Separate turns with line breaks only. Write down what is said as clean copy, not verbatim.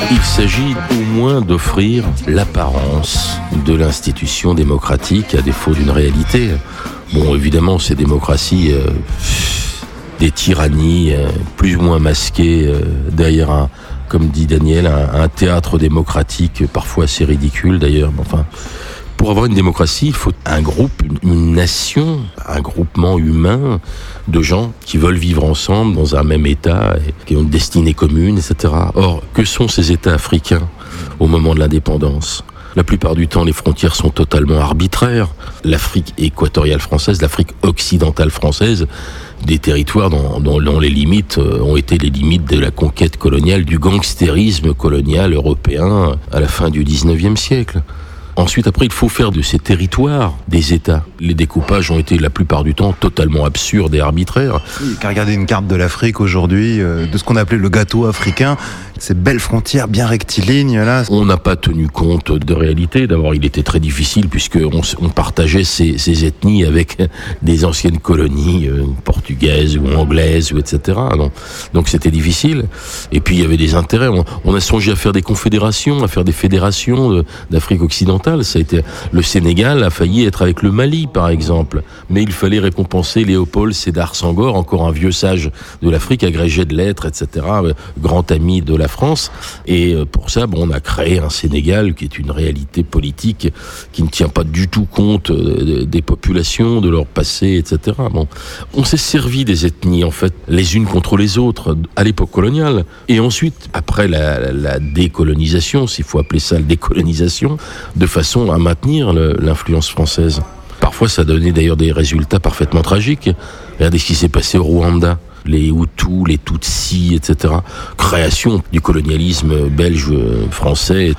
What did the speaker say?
Il s'agit au moins d'offrir l'apparence de l'institution démocratique à défaut d'une réalité. Bon, évidemment, ces démocraties, des tyrannies plus ou moins masquées derrière comme dit Daniel, un théâtre démocratique parfois assez ridicule d'ailleurs. Enfin, pour avoir une démocratie, il faut un groupe, une nation, un groupement humain de gens qui veulent vivre ensemble dans un même État, et qui ont une destinée commune, etc. Or, que sont ces États africains au moment de l'indépendance ? La plupart du temps, les frontières sont totalement arbitraires. L'Afrique équatoriale française, l'Afrique occidentale française, des territoires dont les limites ont été les limites de la conquête coloniale, du gangstérisme colonial européen à la fin du 19e siècle. Ensuite, après, il faut faire de ces territoires des États. Les découpages ont été la plupart du temps totalement absurdes et arbitraires.
Oui, qu'à regarder une carte de l'Afrique aujourd'hui, de ce qu'on appelait le gâteau africain, ces belles frontières bien rectilignes là.
On n'a pas tenu compte de réalité. D'abord, il était très difficile puisqu'on partageait ces ethnies avec des anciennes colonies portugaises ou anglaises, ou etc. Donc c'était difficile. Et puis il y avait des intérêts. On a songé à faire des confédérations, à faire des fédérations d'Afrique occidentale. Ça a été, le Sénégal a failli être avec le Mali, par exemple. Mais il fallait récompenser Léopold Sédar Senghor, encore un vieux sage de l'Afrique, agrégé de lettres, etc., grand ami de la France. Et pour ça, on a créé un Sénégal qui est une réalité politique qui ne tient pas du tout compte des populations, de leur passé, etc. On s'est servi des ethnies, en fait, les unes contre les autres, à l'époque coloniale. Et ensuite, après la décolonisation, s'il faut appeler ça la décolonisation, de façon à maintenir l'influence française. Parfois, ça donnait d'ailleurs des résultats parfaitement tragiques. Regardez ce qui s'est passé au Rwanda. Les Hutus, les Tutsis, etc. Création du colonialisme belge, français,